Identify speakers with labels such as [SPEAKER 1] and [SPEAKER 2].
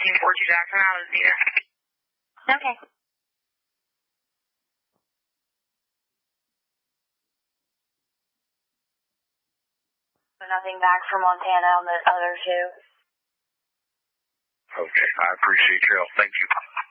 [SPEAKER 1] 1442 Jackson out of Zeta.
[SPEAKER 2] Okay. Nothing back from Montana on the other two.
[SPEAKER 3] Okay, I appreciate your help. Thank you.